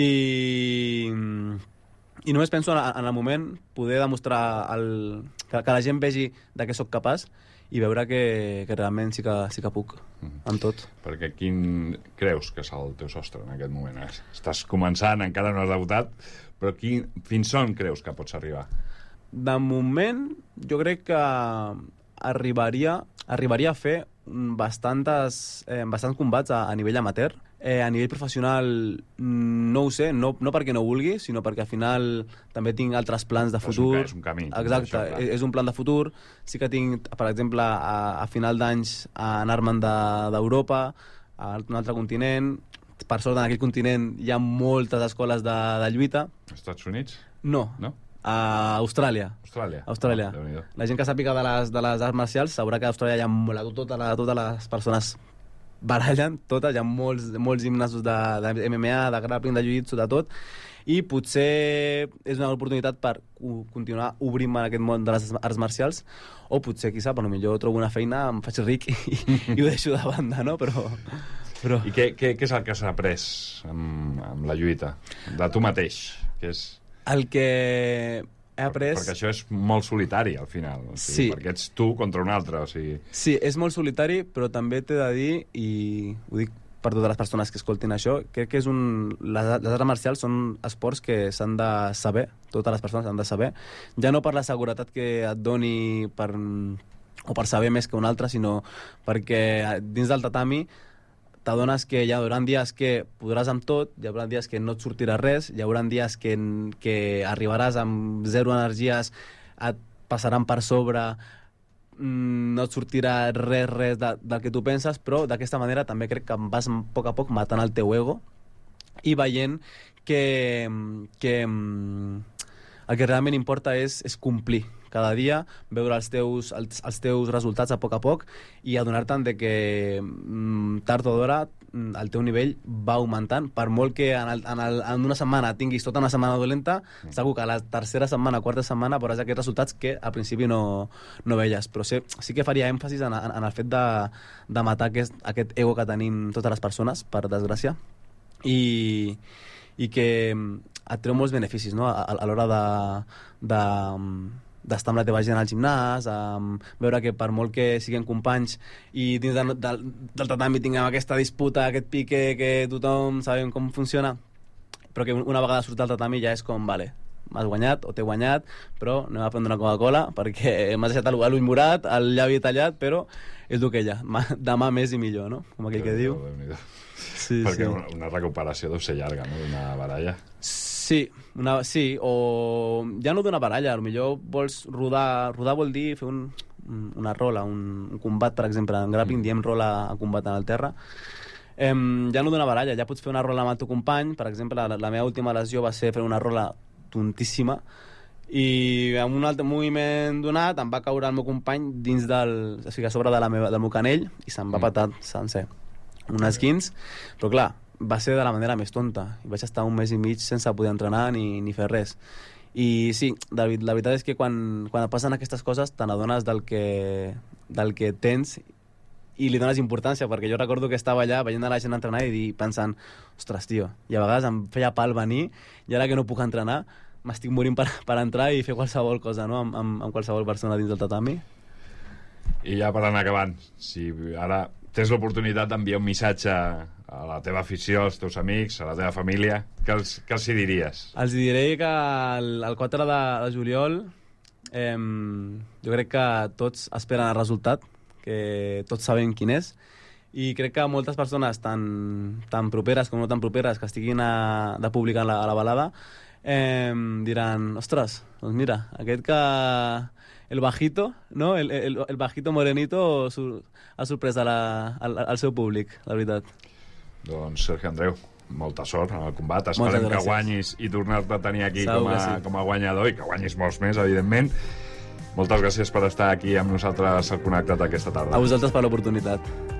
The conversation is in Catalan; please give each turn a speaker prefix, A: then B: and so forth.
A: I només penso en el moment poder demostrar que la gent vegi de què sóc capaç i veure que realment sí que puc amb tot.
B: Perquè quin creus que és el teu sostre en aquest moment? Estàs començant, encara no has debutat, però fins on creus que pots arribar?
A: De moment, jo crec que arribaria a fer bastants combats a nivell amateur. A nivell professional no ho sé, no perquè no vulgui, sinó perquè al final també tinc altres plans de futur.
B: És un camí.
A: Exacte, és un plan de futur. Sí que tinc, per exemple, a final d'anys anar-me'n d'Europa, a un altre continent. Per sort, en aquell continent hi ha moltes escoles de lluita.
B: Estats Units?
A: No? A Austràlia.
B: Austràlia.
A: La gent que sàpiga de les arts marcials sabrà que a Austràlia hi ha totes les persones barallen, totes, hi ha molts gimnasos de MMA, de grappling, de jiu-jitsu, de tot, i potser és una oportunitat per continuar obrint-me en aquest món de les arts marcials, o potser, qui sap, potser trobo una feina, em faig ric i ho deixo de banda, no? Però...
B: I què és el que has après amb la lluita? De tu mateix?
A: El que he après...
B: Perquè això és molt solitari, al final.
A: Sí.
B: Perquè ets tu contra un altre,
A: Sí, és molt solitari, però també t'he de dir, i ho dic per totes les persones que escoltin això, crec que les arts marcials són esports que s'han de saber, totes les persones han de saber, ja no per la seguretat que et doni o per saber més que un altre, sinó perquè dins del tatami t'adones que hi haurà dies que podràs amb tot, hi haurà dies que no et sortirà res, hi haurà dies que arribaràs amb zero energies, et passaran per sobre, no et sortirà res del que tu penses, però d'aquesta manera també crec que vas a poc matant el teu ego i veient que el que realment importa és complir cada dia, veure els teus resultats a poc i adonar-te'n que tard o d'hora el teu nivell va augmentant, per molt que en una setmana tinguis tota una setmana dolenta, segur que a la tercera setmana, quarta setmana veuràs aquests resultats que al principi no veies, però sí que faria èmfasis en el fet de matar aquest ego que tenim totes les persones, per desgràcia, i que et treu molts beneficis, no? A l'hora d'estar amb la teva gent al gimnàs, veure que per molt que siguem companys i dins del tatami tinguem aquesta disputa, aquest pique, que tothom sabem com funciona, però que una vegada surt del tatami ja és com, vale, m'has guanyat o t'he guanyat, però anem a prendre una Coca-Cola perquè m'has deixat l'ull morat, el llavi tallat, però és el que hi ha, demà més i millor, no? Com aquell que diu.
B: Sí, perquè una recuperació deu ser llarga, no?, d'una baralla.
A: Sí, o ja no d'una baralla, potser vols rodar vol dir fer una rola, un combat, per exemple, en grappling diem rola a combat en el terra. Ja no d'una baralla, ja pots fer una rola amb el teu company, per exemple, la meva última lesió va ser fer una rola tontíssima, i amb un altre moviment donat em va caure el meu company dins o sigui, a sobre del meu canell i se'm va patar sencer un esquins, però clar, va ser de la manera més tonta i vaig estar un mes i mig sense poder entrenar ni fer res. I sí, David, la veritat és que quan et passen aquestes coses te n'adones del que tens i li dones importància, perquè jo recordo que estava allà veient la gent entrenar i pensant, ostres, tio, i a vegades em feia pal venir i ara que no puc entrenar m'estic morint per entrar i fer qualsevol cosa, no?, amb qualsevol persona dins del tatami.
B: I ja per anar acabant, si ara tens l'oportunitat d'enviar un missatge a la teva afició, als teus amics, a la teva família, què els hi diries? Els
A: diré que el 4 de juliol jo crec que tots esperen el resultat, que tots sabem quin és, i crec que moltes persones tan properes com no tan properes que estiguin de publicar a la balada diran, ostres, doncs mira, aquest que el bajito, no? El bajito morenito ha sorprès al seu públic, la veritat.
B: Doncs Sergi Andreu, molta sort en el combat, esperem que guanyis i tornar-te a tenir aquí com a guanyador i que guanyis molts més, evidentment. Moltes gràcies per estar aquí amb nosaltres al Connectat aquesta tarda.
A: A vosaltres per l'oportunitat.